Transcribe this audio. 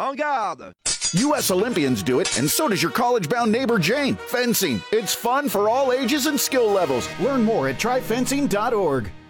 En garde! U.S. Olympians do it, and so does your college-bound neighbor Jane. Fencing. It's fun for all ages and skill levels. Learn more at tryfencing.org.